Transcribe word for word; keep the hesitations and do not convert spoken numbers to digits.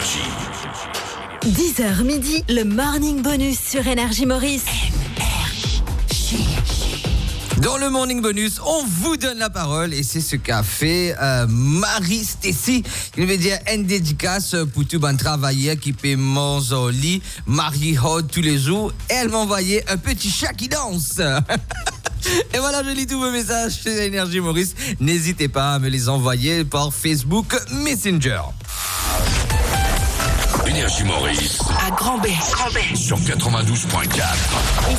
dix heures midi, le Morning Bonus sur Énergie Maurice. Dans le Morning Bonus, on vous donne la parole et c'est ce qu'a fait euh, Marie Stacy. Il veut dire une dédicace pour tout bon travailleur qui paie mon lit, Marie Hod tous les jours. Et elle m'a envoyé un petit chat qui danse. Et voilà, je lis tous vos messages chez Énergie Maurice. N'hésitez pas à me les envoyer par Facebook Messenger. Énergie Maurice. À Grand-B. Sur quatre-vingt-douze point quatre.